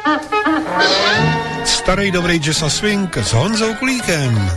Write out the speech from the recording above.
Starý dobrý jazz a swing s Honzou Kulíkem.